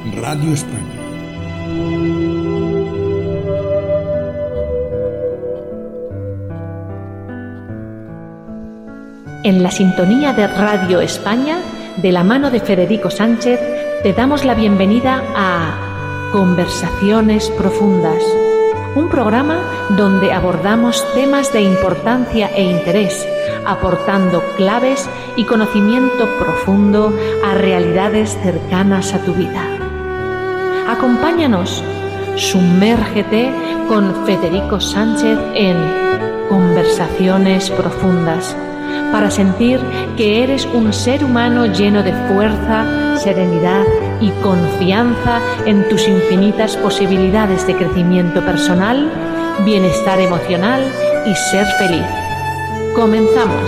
Radio España. En la sintonía de Radio España, de la mano de Federico Sánchez, te damos la bienvenida a Conversaciones Profundas, un programa donde abordamos temas de importancia e interés, aportando claves y conocimiento profundo a realidades cercanas a tu vida. Acompáñanos, sumérgete con Federico Sánchez en Conversaciones Profundas, para sentir que eres un ser humano lleno de fuerza, serenidad y confianza en tus infinitas posibilidades de crecimiento personal, bienestar emocional y ser feliz. Comenzamos.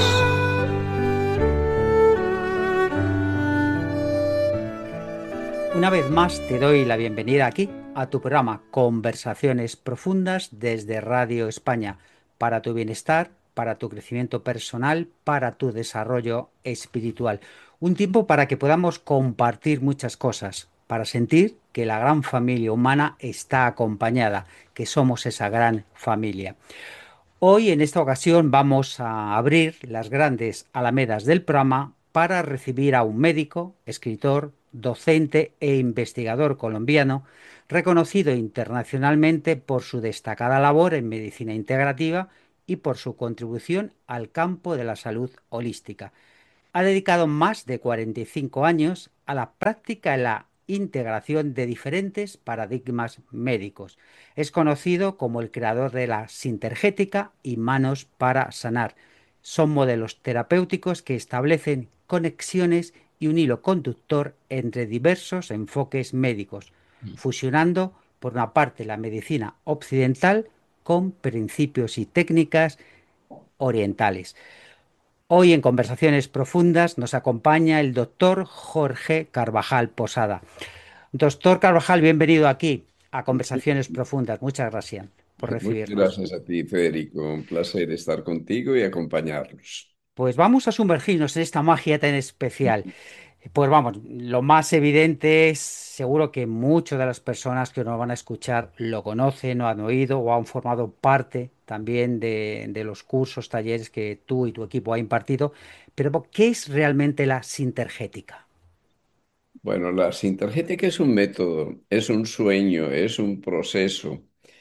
Una vez más te doy la bienvenida aquí a tu programa Conversaciones Profundas desde Radio España, para tu bienestar, para tu crecimiento personal, para tu desarrollo espiritual. Un tiempo para que podamos compartir muchas cosas, para sentir que la gran familia humana está acompañada, que somos esa gran familia. Hoy, en esta ocasión, vamos a abrir las grandes alamedas del programa para recibir a un médico, escritor, docente e investigador colombiano, reconocido internacionalmente por su destacada labor en medicina integrativa y por su contribución al campo de la salud holística. Ha dedicado más de 45 años a la práctica y la integración de diferentes paradigmas médicos. Es conocido como el creador de la sintergética y manos para sanar. Son modelos terapéuticos que establecen conexiones y un hilo conductor entre diversos enfoques médicos, fusionando por una parte la medicina occidental con principios y técnicas orientales. Hoy en Conversaciones Profundas nos acompaña el doctor Jorge Carvajal Posada. Doctor Carvajal, bienvenido aquí a Conversaciones Profundas. Muchas gracias por Muchas recibirnos. gracias a ti, Federico. Un placer estar contigo y acompañarlos. Pues vamos a sumergirnos en esta magia tan especial. Pues vamos, lo más evidente es, seguro que muchas de las personas que nos van a escuchar lo conocen o han oído o han formado parte también de los cursos, talleres que tú y tu equipo ha impartido. Pero, ¿qué es realmente la sintergética? Bueno, la sintergética es un método, es un sueño, es un proceso,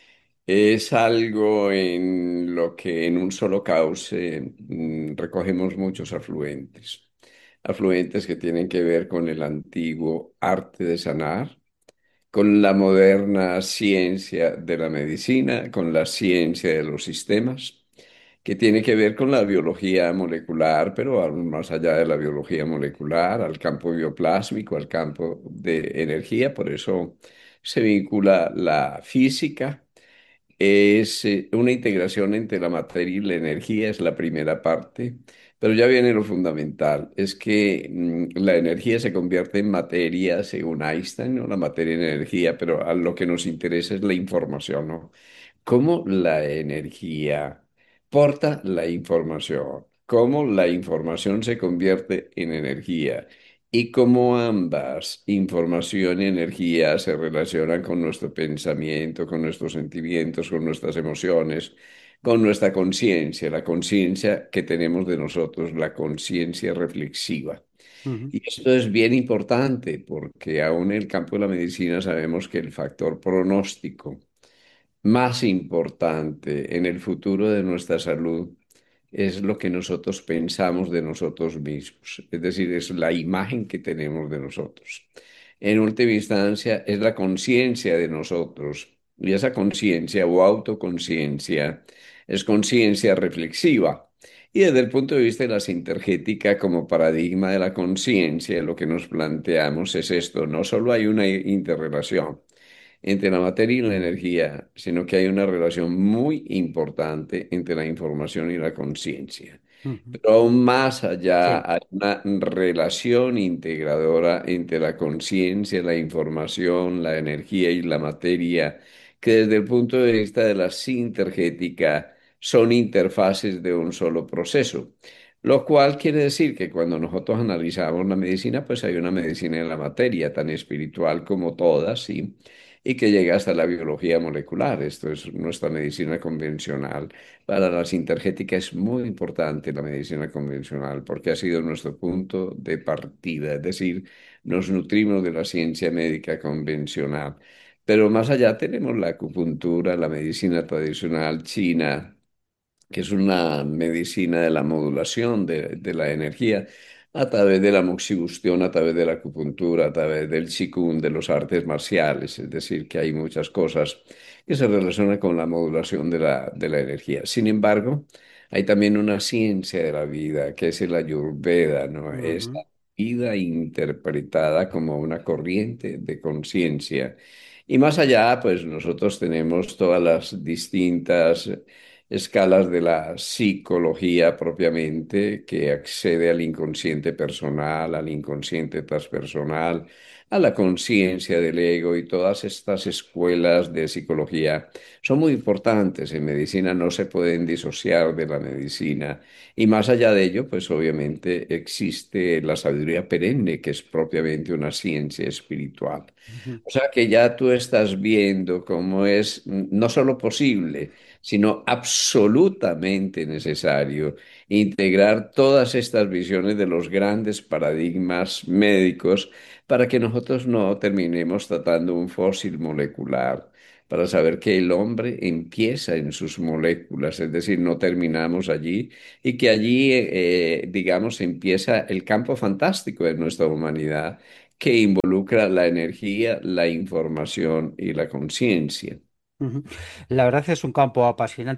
es algo en lo que en un solo cauce recogemos muchos afluentes. Afluentes que tienen que ver con el antiguo arte de sanar, con la moderna ciencia de la medicina, con la ciencia de los sistemas, que tiene que ver con la biología molecular, pero aún más allá de la biología molecular, al campo bioplásmico, al campo de energía. Por eso se vincula la física. Es una integración entre la materia y la energía, es la primera parte. Pero ya viene lo fundamental, es que la energía se convierte en materia, según Einstein, no la materia en energía, pero a lo que nos interesa es la información, ¿no? Cómo la energía porta la información, cómo la información se convierte en energía y cómo ambas, información y energía, se relacionan con nuestro pensamiento, con nuestros sentimientos, con nuestras emociones, con nuestra conciencia, la conciencia que tenemos de nosotros, la conciencia reflexiva. Ujú. Y esto es bien importante porque aún en el campo de la medicina sabemos que el factor pronóstico más importante en el futuro de nuestra salud es lo que nosotros pensamos de nosotros mismos, es decir, es la imagen que tenemos de nosotros. En última instancia, es la conciencia de nosotros, y esa conciencia o autoconciencia es conciencia reflexiva. Y desde el punto de vista de la sintergética como paradigma de la conciencia, lo que nos planteamos es esto: no solo hay una interrelación entre la materia y la energía, sino que hay una relación muy importante entre la información y la conciencia. Ujú. Pero aún más allá Sí. hay una relación integradora entre la conciencia, la información, la energía y la materia, que desde el punto de vista de la sintergética son interfaces de un solo proceso. Lo cual quiere decir que cuando nosotros analizamos la medicina, pues hay una medicina en la materia, tan espiritual como todas, ¿sí? Y que llega hasta la biología molecular. Esto es nuestra medicina convencional. Para la sintergética es muy importante la medicina convencional porque ha sido nuestro punto de partida, es decir, nos nutrimos de la ciencia médica convencional. Pero más allá tenemos la acupuntura, la medicina tradicional china, que es una medicina de la modulación de la energía a través de la moxibustión, a través de la acupuntura, a través del qigong, de los artes marciales. Es decir, que hay muchas cosas que se relacionan con la modulación de la energía. Sin embargo, hay también una ciencia de la vida, que es el Ayurveda, ¿no? Esta Ujú, vida interpretada como una corriente de conciencia. Y más allá, pues nosotros tenemos todas las distintas escalas de la psicología propiamente, que accede al inconsciente personal, al inconsciente transpersonal, a la conciencia del ego, y todas estas escuelas de psicología son muy importantes. En medicina no se pueden disociar de la medicina. Y más allá de ello, pues obviamente existe la sabiduría perenne, que es propiamente una ciencia espiritual. ujú, O sea que ya tú estás viendo cómo es no solo posible, sino absolutamente necesario integrar todas estas visiones de los grandes paradigmas médicos para que nosotros no terminemos tratando un fósil molecular, para saber que el hombre empieza en sus moléculas, es decir, no terminamos allí, y que allí, digamos, empieza el campo fantástico de nuestra humanidad, que involucra la energía, la información y la conciencia. ujú. La verdad es un campo apasionante.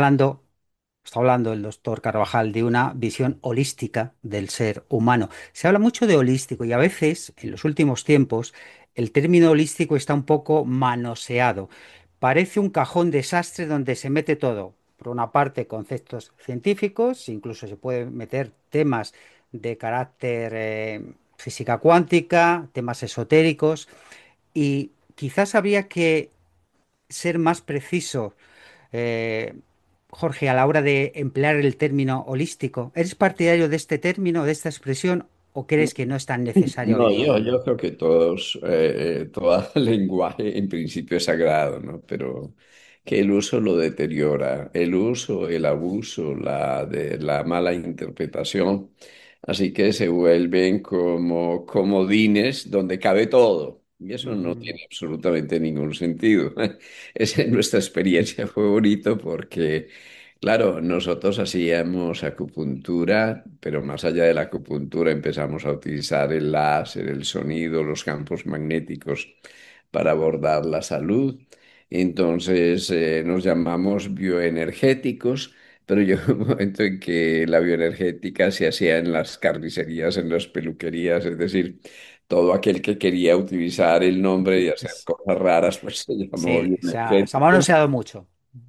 Está hablando el doctor Carvajal de una visión holística del ser humano. Se habla mucho de holístico y a veces, en los últimos tiempos, el término holístico está un poco manoseado. Parece un cajón desastre donde se mete todo. Por una parte, conceptos científicos, incluso se pueden meter temas de carácter física cuántica, temas esotéricos, y quizás habría que ser más preciso, eh, Jorge, a la hora de emplear el término holístico. ¿Eres partidario de este término, de esta expresión, o crees que no es tan necesario hoy No, en día? yo creo que todos, todo lenguaje en principio es sagrado, ¿no? Pero que el uso lo deteriora, el uso, el abuso, la mala interpretación, así que se vuelven como comodines donde cabe todo. Y eso no Ujú, tiene absolutamente ningún sentido. Esa es nuestra experiencia, fue bonito porque, claro, nosotros hacíamos acupuntura, pero más allá de la acupuntura empezamos a utilizar el láser, el sonido, los campos magnéticos para abordar la salud. Entonces nos llamamos bioenergéticos, pero llegó un momento en que la bioenergética se hacía en las carnicerías, en las peluquerías, es decir, todo aquel que quería utilizar el nombre y ujú. hacer cosas raras, pues se llamó Sí, se ha bioenergético. manoseado mucho.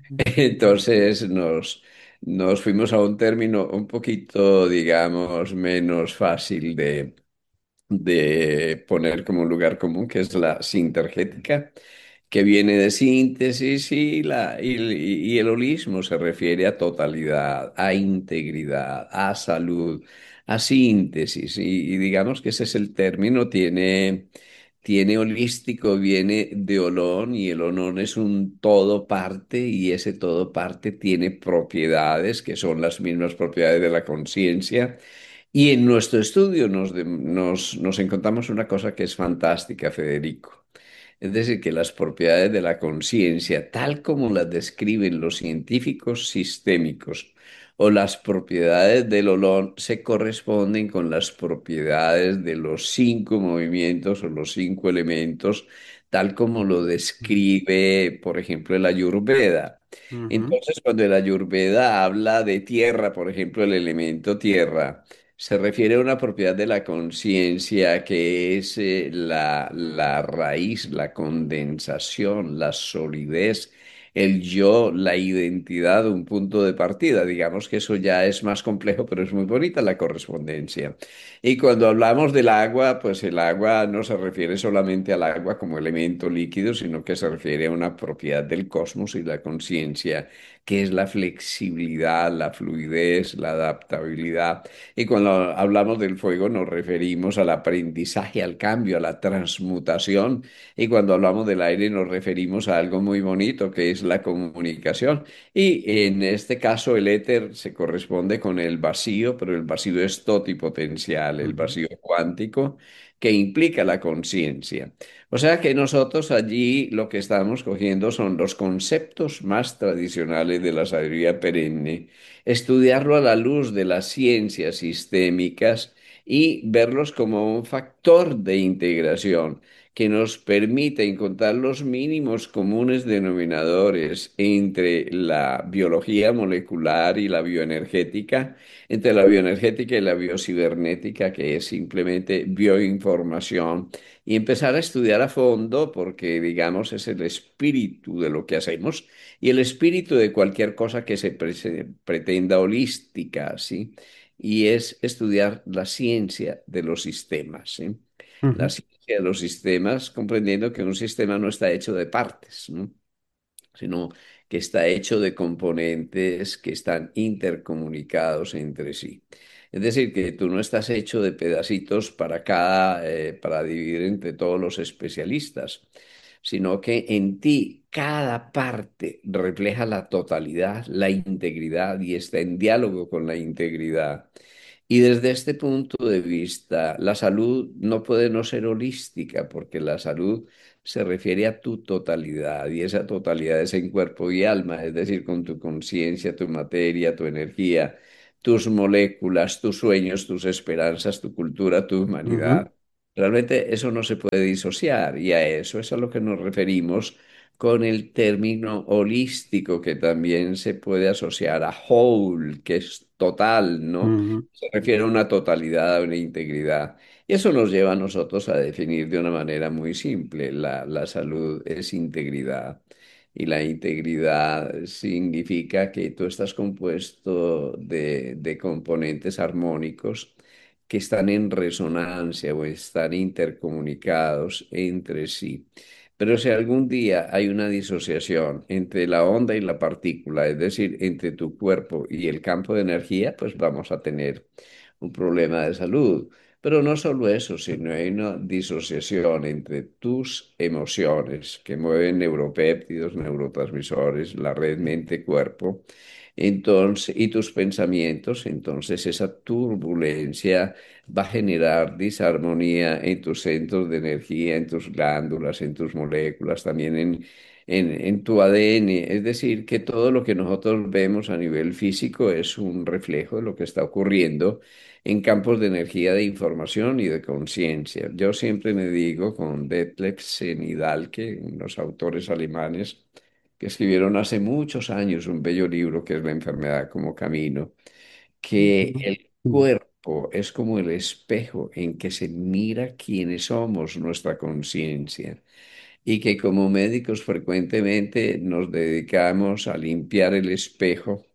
Entonces nos fuimos a un término un poquito, digamos, menos fácil de poner como un lugar común, que es la sintergética, que viene de síntesis, y el holismo se refiere a totalidad, a integridad, a salud, a síntesis. Y digamos que ese es el término, tiene holístico, viene de olón, y el olón es un todo parte, y ese todo parte tiene propiedades que son las mismas propiedades de la conciencia. Y en nuestro estudio nos encontramos una cosa que es fantástica, Federico. Es decir, que las propiedades de la conciencia, tal como las describen los científicos sistémicos, o las propiedades del olón, se corresponden con las propiedades de los cinco movimientos o los cinco elementos, tal como lo describe, por ejemplo, el Ayurveda. Ujú, Entonces, cuando el Ayurveda habla de tierra, por ejemplo, el elemento tierra, se refiere a una propiedad de la conciencia que es la raíz, la condensación, la solidez, el yo, la identidad, un punto de partida. Digamos que eso ya es más complejo, pero es muy bonita la correspondencia. Y cuando hablamos del agua, pues el agua no se refiere solamente al agua como elemento líquido, sino que se refiere a una propiedad del cosmos y la conciencia, que es la flexibilidad, la fluidez, la adaptabilidad. Y cuando hablamos del fuego nos referimos al aprendizaje, al cambio, a la transmutación. Y cuando hablamos del aire nos referimos a algo muy bonito, que es la comunicación. Y en este caso el éter se corresponde con el vacío, pero el vacío es totipotencial, el Ujú, vacío cuántico que implica la conciencia. O sea que nosotros allí lo que estamos cogiendo son los conceptos más tradicionales de la sabiduría perenne, estudiarlo a la luz de las ciencias sistémicas y verlos como un factor de integración que nos permite encontrar los mínimos comunes denominadores entre la biología molecular y la bioenergética, entre la bioenergética y la biocibernética, que es simplemente bioinformación, y empezar a estudiar a fondo porque, digamos, es el espíritu de lo que hacemos y el espíritu de cualquier cosa que se pretenda holística, ¿sí? Y es estudiar la ciencia de los sistemas, ¿sí? La ujú, ciencia de los sistemas, comprendiendo que un sistema no está hecho de partes, ¿no? Sino que está hecho de componentes que están intercomunicados entre sí. Es decir, que tú no estás hecho de pedacitos para dividir entre todos los especialistas, sino que en ti cada parte refleja la totalidad, la integridad y está en diálogo con la integridad. Y desde este punto de vista, la salud no puede no ser holística, porque la salud se refiere a tu totalidad y esa totalidad es en cuerpo y alma, es decir, con tu conciencia, tu materia, tu energía, tus moléculas, tus sueños, tus esperanzas, tu cultura, tu ujú, humanidad. Realmente eso no se puede disociar y a eso es a lo que nos referimos con el término holístico, que también se puede asociar a whole, que es total, ¿no? ujú, Se refiere a una totalidad, a una integridad. Y eso nos lleva a nosotros a definir de una manera muy simple. La salud es integridad. Y la integridad significa que tú estás compuesto de componentes armónicos que están en resonancia o están intercomunicados entre sí. Pero si algún día hay una disociación entre la onda y la partícula, es decir, entre tu cuerpo y el campo de energía, pues vamos a tener un problema de salud. Pero no solo eso, sino hay una disociación entre tus emociones que mueven neuropéptidos, neurotransmisores, la red mente-cuerpo, entonces, y tus pensamientos, entonces esa turbulencia va a generar disarmonía en tus centros de energía, en tus glándulas, en tus moléculas, también en tu ADN. Es decir, que todo lo que nosotros vemos a nivel físico es un reflejo de lo que está ocurriendo en campos de energía, de información y de conciencia. Yo siempre me digo con Detlef Senidalke, unos autores alemanes que escribieron hace muchos años un bello libro que es La enfermedad como camino, que ujú, el ujú, cuerpo es como el espejo en que se mira quiénes somos, nuestra conciencia, y que como médicos frecuentemente nos dedicamos a limpiar el espejo,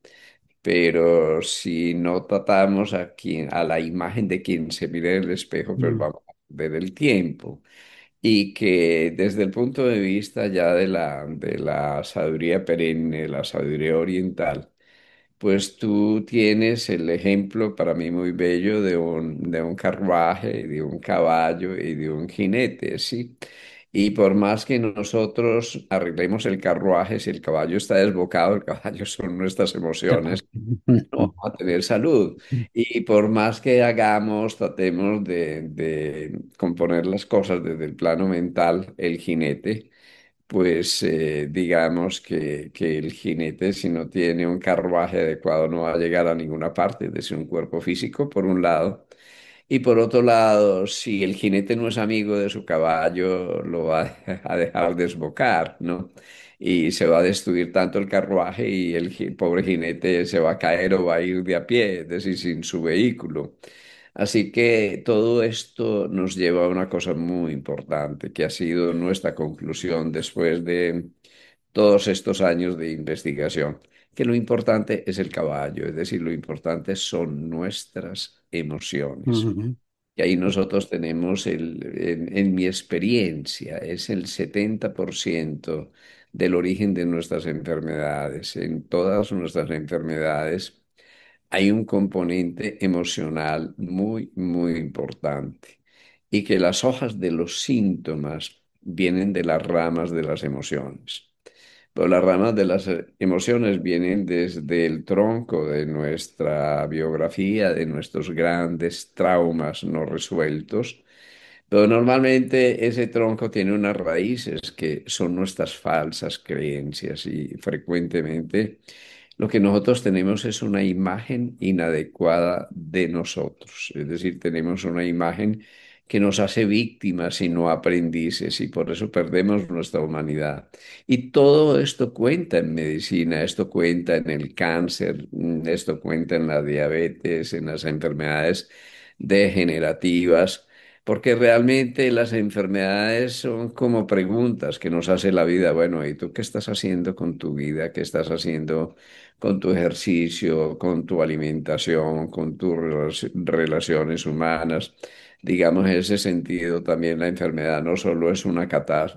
pero si no tratamos a la imagen de quien se mira en el espejo, pues ujú, vamos a perder el tiempo. Y que desde el punto de vista ya de la sabiduría perenne, la sabiduría oriental, pues tú tienes el ejemplo para mí muy bello de un carruaje, de un caballo y de un jinete, ¿sí? Y por más que nosotros arreglemos el carruaje, si el caballo está desbocado, el caballo son nuestras emociones, no vamos a tener salud. Y por más que hagamos, tratemos de componer las cosas desde el plano mental, el jinete pues digamos que el jinete, si no tiene un carruaje adecuado, no va a llegar a ninguna parte, desde un cuerpo físico, por un lado. Y por otro lado, si el jinete no es amigo de su caballo, lo va a dejar desbocar, ¿no? Y se va a destruir tanto el carruaje y el pobre jinete se va a caer o va a ir de a pie, es decir, sin su vehículo. Así que todo esto nos lleva a una cosa muy importante, que ha sido nuestra conclusión después todos estos años de investigación, que lo importante es el caballo, es decir, lo importante son nuestras emociones. Ujú. Y ahí nosotros tenemos, en mi experiencia, es el 70% del origen de nuestras enfermedades. En todas nuestras enfermedades hay un componente emocional muy, muy importante. Y que las hojas de los síntomas vienen de las ramas de las emociones. Pero las ramas de las emociones vienen desde el tronco de nuestra biografía, de nuestros grandes traumas no resueltos. Pero normalmente ese tronco tiene unas raíces que son nuestras falsas creencias y frecuentemente lo que nosotros tenemos es una imagen inadecuada de nosotros. Es decir, tenemos una imagen que nos hace víctimas y no aprendices y por eso perdemos nuestra humanidad. Y todo esto cuenta en medicina, esto cuenta en el cáncer, esto cuenta en la diabetes, en las enfermedades degenerativas. Porque realmente las enfermedades son como preguntas que nos hace la vida. Bueno, ¿y tú qué estás haciendo con tu vida? ¿Qué estás haciendo con tu ejercicio, con tu alimentación, con tus relaciones humanas? Digamos, en ese sentido, también la enfermedad no solo es una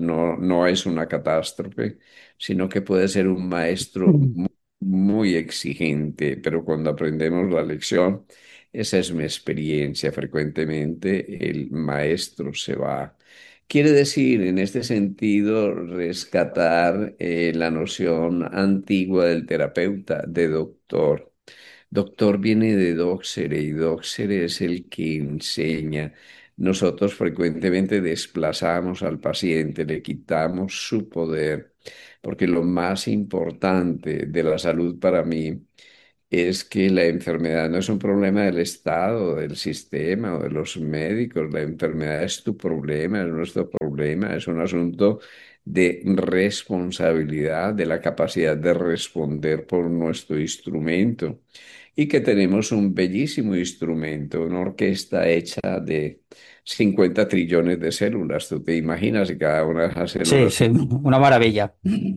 no es una catástrofe, sino que puede ser un maestro Ujú. muy exigente, pero cuando aprendemos la lección, esa es mi experiencia. Frecuentemente el maestro se va. Quiere decir, en este sentido, rescatar la noción antigua del terapeuta, de doctor. Doctor viene de doxere y doxere es el que enseña. Nosotros frecuentemente desplazamos al paciente, le quitamos su poder, porque lo más importante de la salud para mí es que la enfermedad no es un problema del Estado, del sistema o de los médicos. La enfermedad es tu problema, es nuestro problema, es un asunto de responsabilidad, de la capacidad de responder por nuestro instrumento. Y que tenemos un bellísimo instrumento, una orquesta hecha de 50 trillones de células. ¿Tú te imaginas que cada una de esas Sí, células? sí, una maravilla.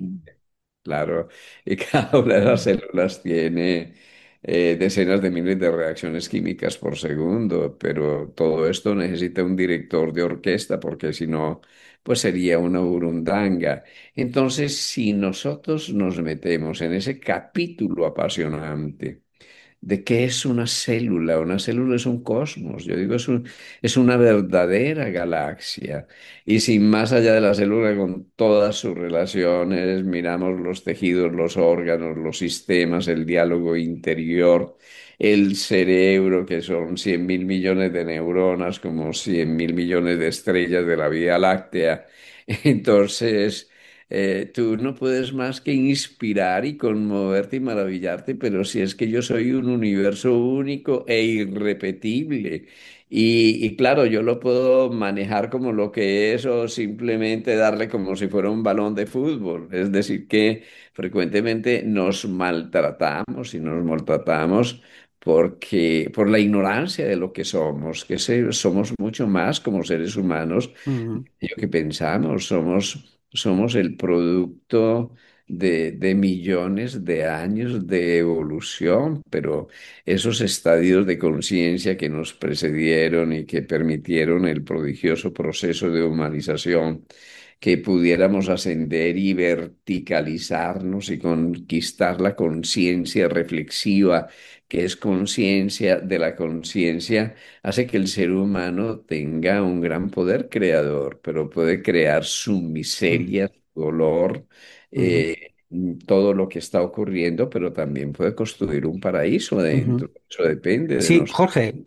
Claro, y cada una de las células tiene decenas de miles de reacciones químicas por segundo, pero todo esto necesita un director de orquesta porque si no, pues sería una burundanga. Entonces, si nosotros nos metemos en ese capítulo apasionante, ¿de qué es una célula? Una célula es un cosmos, yo digo, es una verdadera galaxia. Y sin más allá de la célula, con todas sus relaciones, miramos los tejidos, los órganos, los sistemas, el diálogo interior, el cerebro, que son 100.000 millones de neuronas, como 100.000 millones de estrellas de la Vía Láctea. Entonces... tú no puedes más que inspirar y conmoverte y maravillarte, pero si es que yo soy un universo único e irrepetible. Y claro, yo lo puedo manejar como lo que es o simplemente darle como si fuera un balón de fútbol. Es decir, que frecuentemente nos maltratamos y nos maltratamos porque por la ignorancia de lo que somos, que somos mucho más como seres humanos Ujú, lo que pensamos, somos el producto de millones de años de evolución, pero esos estadios de conciencia que nos precedieron y que permitieron el prodigioso proceso de humanización, que pudiéramos ascender y verticalizarnos y conquistar la conciencia reflexiva, que es conciencia de la conciencia, hace que el ser humano tenga un gran poder creador, pero puede crear su ujú, miseria, su dolor, ujú, todo lo que está ocurriendo, pero también puede construir un paraíso ujú. adentro. Eso depende de Sí, nosotros. Jorge,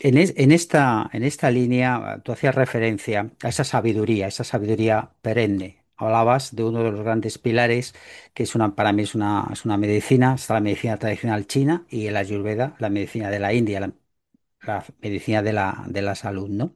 en esta línea tú hacías referencia a esa sabiduría perenne. Hablabas de uno de los grandes pilares, que es para mí es una medicina, está la medicina tradicional china y el Ayurveda, la medicina de la India, la medicina de la salud, ¿no?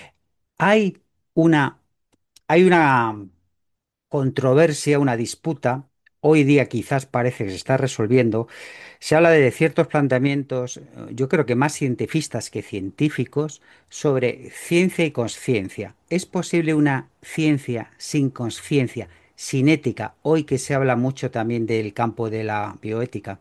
Hay una, hay una controversia, una disputa, hoy día quizás parece que se está resolviendo. Se habla de ciertos planteamientos, yo creo que más cientifistas que científicos, sobre ciencia y conciencia. ¿Es posible una ciencia sin conciencia? sin ética, hoy que se habla mucho también del campo de la bioética?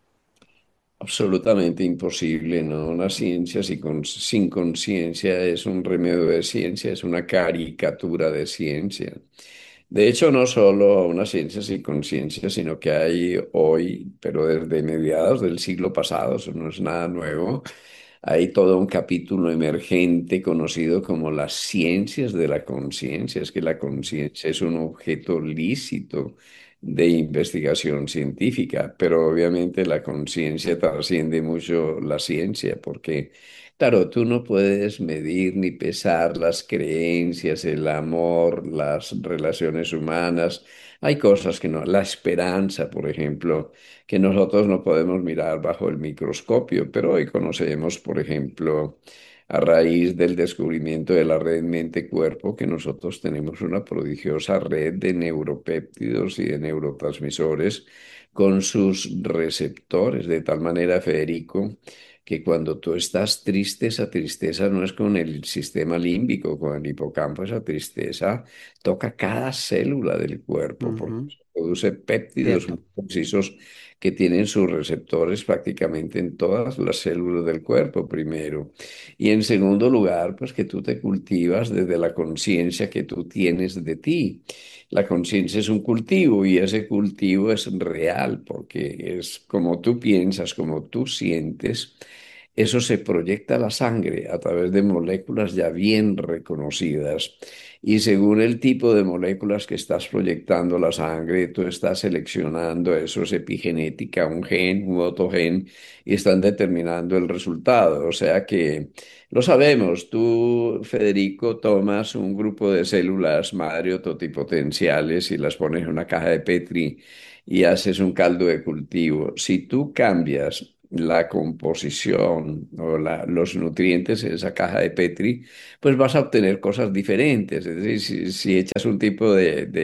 Absolutamente imposible, ¿no? Una ciencia sin conciencia es un remedio de ciencia, es una caricatura de ciencia. De hecho, no solo una ciencia sin conciencia, sino que hay hoy, pero desde mediados del siglo pasado, eso no es nada nuevo, hay todo un capítulo emergente conocido como las ciencias de la conciencia. Es que la conciencia es un objeto lícito de investigación científica, pero obviamente la conciencia trasciende mucho la ciencia, porque, claro, tú no puedes medir ni pesar las creencias, el amor, las relaciones humanas. Hay cosas que no, la esperanza, por ejemplo, que nosotros no podemos mirar bajo el microscopio, pero hoy conocemos, por ejemplo, a raíz del descubrimiento de la red mente-cuerpo, que nosotros tenemos una prodigiosa red de neuropéptidos y de neurotransmisores con sus receptores, de tal manera, Federico, que cuando tú estás triste, esa tristeza no es con el sistema límbico, con el hipocampo, esa tristeza toca cada célula del cuerpo, porque Ujú, produce péptidos muy cierto. precisos que tienen sus receptores prácticamente en todas las células del cuerpo, primero. Y en segundo lugar, pues que tú te cultivas desde la conciencia que tú tienes de ti. La conciencia es un cultivo y ese cultivo es real porque es como tú piensas, como tú sientes. Eso se proyecta a la sangre a través de moléculas ya bien reconocidas. Y según el tipo de moléculas que estás proyectando a la sangre, tú estás seleccionando, eso es epigenética, un gen u otro gen, y están determinando el resultado. O sea que lo sabemos, tú, Federico, tomas un grupo de células madre o totipotenciales y las pones en una caja de Petri y haces un caldo de cultivo. Si tú cambias la composición o los nutrientes en esa caja de Petri, pues vas a obtener cosas diferentes. Es decir, si echas un tipo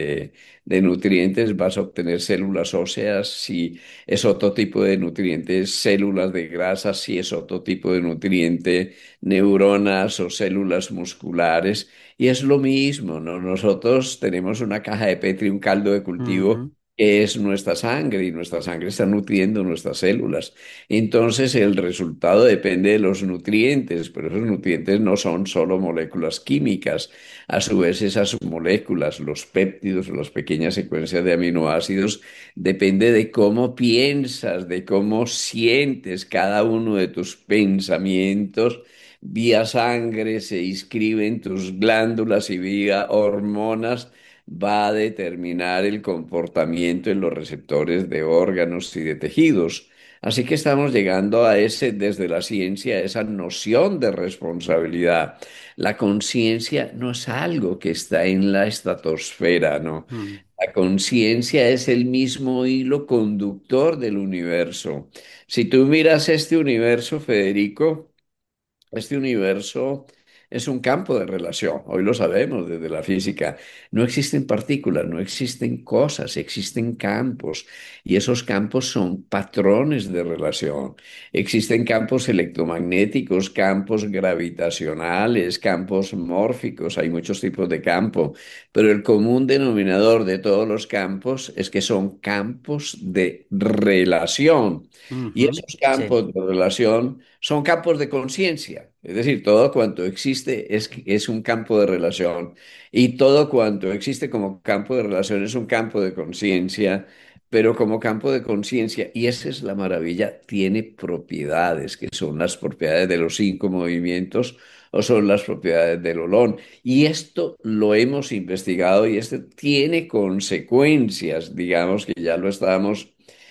de nutrientes, vas a obtener células óseas. Si es otro tipo de nutrientes, células de grasa. Si es otro tipo de nutriente, neuronas o células musculares. Y es lo mismo, ¿no? Nosotros tenemos una caja de Petri, un caldo de cultivo, Ujú, que es nuestra sangre, y nuestra sangre está nutriendo nuestras células. Entonces el resultado depende de los nutrientes, pero esos nutrientes no son solo moléculas químicas. A su vez, esas moléculas, los péptidos, las pequeñas secuencias de aminoácidos, depende de cómo piensas, de cómo sientes cada uno de tus pensamientos. Vía sangre se inscriben tus glándulas y vía hormonas va a determinar el comportamiento en los receptores de órganos y de tejidos. Así que estamos llegando a ese, desde la ciencia, a esa noción de responsabilidad. La conciencia no es algo que está en la estratosfera, ¿no? ujú. La conciencia es el mismo hilo conductor del universo. Si tú miras este universo, Federico, este universo es un campo de relación, hoy lo sabemos desde la física. No existen partículas, no existen cosas, existen campos y esos campos son patrones de relación. Existen campos electromagnéticos, campos gravitacionales, campos mórficos, hay muchos tipos de campo, pero el común denominador de todos los campos es que son campos de relación. Y Ujú, esos sí. campos de relación son campos de conciencia, es decir, todo cuanto existe es un campo de relación y todo cuanto existe como campo de relación es un campo de conciencia, pero como campo de conciencia, y esa es la maravilla, tiene propiedades que son las propiedades de los cinco movimientos o son las propiedades del olón. Y esto lo hemos investigado y esto tiene consecuencias, digamos que ya lo estábamos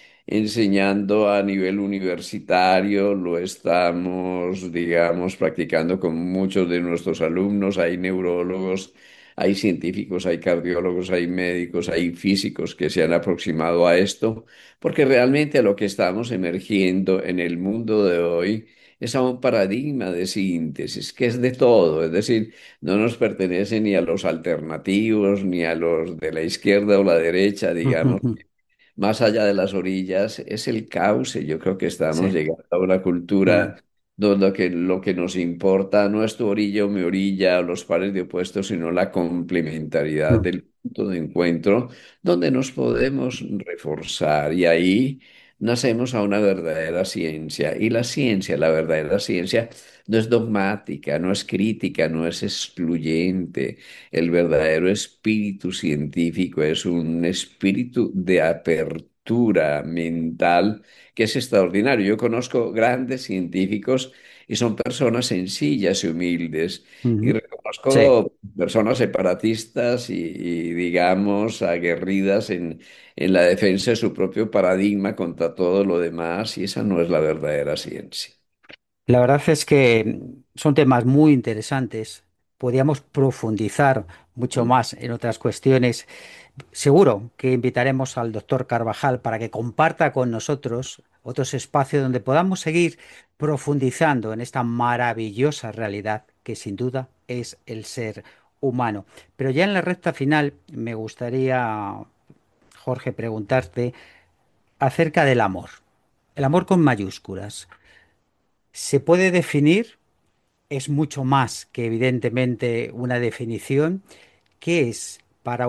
enseñando a nivel universitario, lo estamos, digamos, practicando con muchos de nuestros alumnos. Hay neurólogos, hay científicos, hay cardiólogos, hay médicos, hay físicos que se han aproximado a esto, porque realmente a lo que estamos emergiendo en el mundo de hoy es a un paradigma de síntesis, que es de todo, es decir, no nos pertenece ni a los alternativos, ni a los de la izquierda o la derecha, digamos más allá de las orillas, es el cauce. Yo creo que estamos Sí. llegando a una Mm. cultura lo que nos importa no es tu orilla o mi orilla o los pares de opuestos, sino la complementariedad Mm. del punto de encuentro donde nos podemos reforzar. Y ahí nacemos a una verdadera ciencia. Y la ciencia, la verdadera ciencia, no es dogmática, no es crítica, no es excluyente. El verdadero espíritu científico es un espíritu de apertura mental que es extraordinario. Yo conozco grandes científicos y son personas sencillas y humildes. Y Ujú. Sí. reconozco personas separatistas digamos, aguerridas en la defensa de su propio paradigma contra todo lo demás, y esa no es la verdadera ciencia. La verdad es que son temas muy interesantes. Podríamos profundizar mucho más en otras cuestiones. Seguro que invitaremos al doctor Carvajal para que comparta con nosotros otros espacios donde podamos seguir profundizando en esta maravillosa realidad que sin duda es el ser humano. Pero ya en la recta final me gustaría, Jorge, preguntarte acerca del amor. El amor con mayúsculas. ¿Se puede definir? Es mucho más que evidentemente una definición. ¿Qué es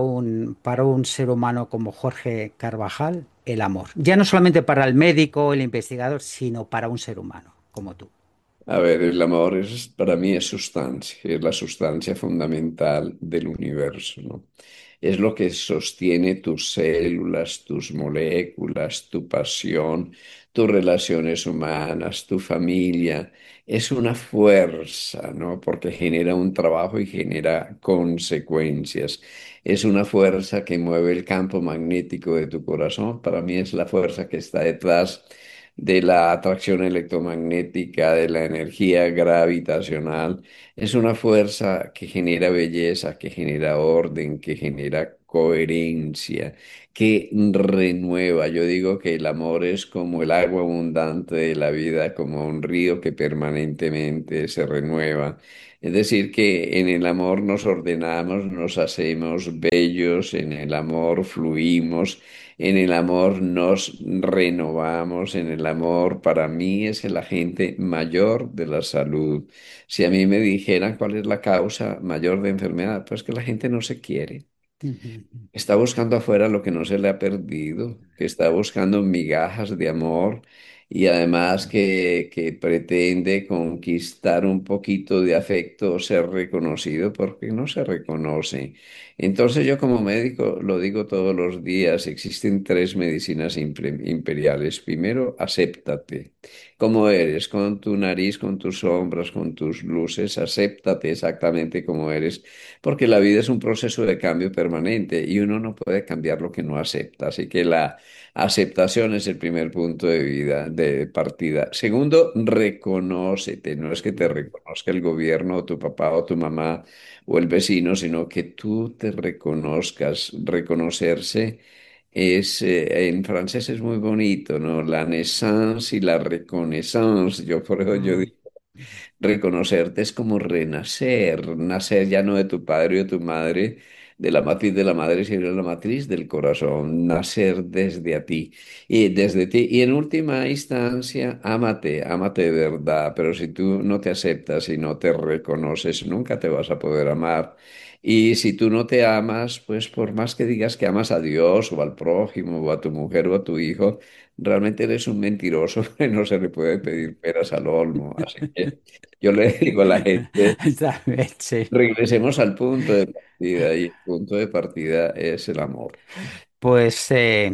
para un ser humano como Jorge Carvajal el amor? Ya no solamente para el médico, el investigador, sino para un ser humano como tú. A ver, el amor es, para mí es sustancia, es la sustancia fundamental del universo, ¿no? Es lo que sostiene tus células, tus moléculas, tu pasión, tus relaciones humanas, tu familia. Es una fuerza, ¿no? Porque genera un trabajo y genera consecuencias. Es una fuerza que mueve el campo magnético de tu corazón. Para mí es la fuerza que está detrás de la atracción electromagnética, de la energía gravitacional. Es una fuerza que genera belleza, que genera orden, que genera coherencia, que renueva. Yo digo que el amor es como el agua abundante de la vida, como un río que permanentemente se renueva. Es decir, que en el amor nos ordenamos, nos hacemos bellos, en el amor fluimos. En el amor nos renovamos, en el amor para mí es el agente mayor de la salud. Si a mí me dijeran cuál es la causa mayor de enfermedad, pues que la gente no se quiere. Ujú. Está buscando afuera lo que no se le ha perdido, que está buscando migajas de amor y además que pretende conquistar un poquito de afecto o ser reconocido porque no se reconoce. Entonces yo como médico lo digo todos los días, existen tres medicinas imperiales. Primero, acéptate como eres, con tu nariz, con tus sombras, con tus luces, acéptate exactamente como eres porque la vida es un proceso de cambio permanente y uno no puede cambiar lo que no acepta. Así que la aceptación es el primer punto de vida, de partida. Segundo, reconócete. No es que te reconozca el gobierno o tu papá o tu mamá o el vecino, sino que tú te reconozcas. Reconocerse es, en francés es muy bonito, ¿no? La naissance y la reconnaissance. Yo por eso yo Mm. digo reconocerte es como renacer, nacer ya no de tu padre o de tu madre, de la matriz de la madre, sino de la matriz del corazón, nacer desde a ti y desde ti. Y en última instancia, ámate, ámate de verdad, pero si tú no te aceptas y no te reconoces, nunca te vas a poder amar. Y si tú no te amas, pues por más que digas que amas a Dios o al prójimo o a tu mujer o a tu hijo, realmente eres un mentiroso que no se le puede pedir peras al olmo. Así que yo le digo a la gente, También, sí. regresemos al punto de partida y el punto de partida es el amor. Pues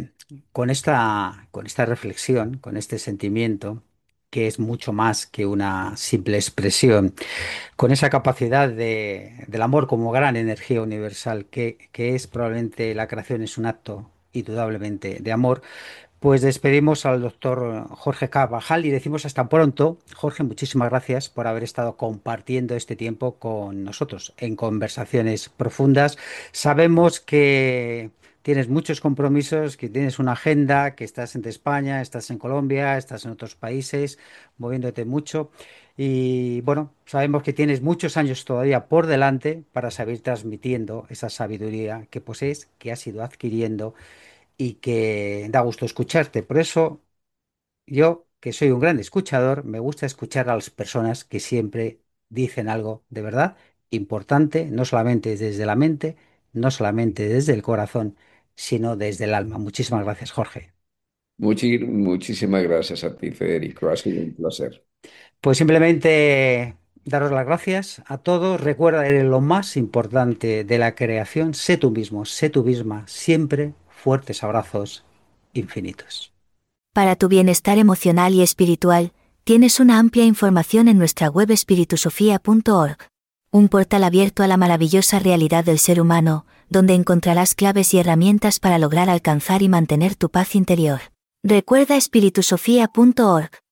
con esta reflexión, con este sentimiento, que es mucho más que una simple expresión, con esa capacidad del amor como gran energía universal, que es probablemente la creación es un acto indudablemente de amor, pues despedimos al doctor Jorge Carvajal y decimos hasta pronto. Jorge, muchísimas gracias por haber estado compartiendo este tiempo con nosotros en conversaciones profundas. Sabemos que tienes muchos compromisos, que tienes una agenda, que estás en España, estás en Colombia, estás en otros países, moviéndote mucho. Y bueno, sabemos que tienes muchos años todavía por delante para seguir transmitiendo esa sabiduría que posees, que has ido adquiriendo y que da gusto escucharte. Por eso yo que soy un gran escuchador, me gusta escuchar a las personas que siempre dicen algo de verdad importante, no solamente desde la mente, no solamente desde el corazón, sino desde el alma. Muchísimas gracias, Jorge. Muchísimas gracias a ti, Federico. Ha sido un placer. Pues simplemente daros las gracias a todos. Recuerda que lo más importante de la creación, sé tú mismo, sé tú misma, siempre fuertes abrazos infinitos. Para tu bienestar emocional y espiritual, tienes una amplia información en nuestra web espiritusofía.org. Un portal abierto a la maravillosa realidad del ser humano, donde encontrarás claves y herramientas para lograr alcanzar y mantener tu paz interior. Recuerda espiritusofía.org.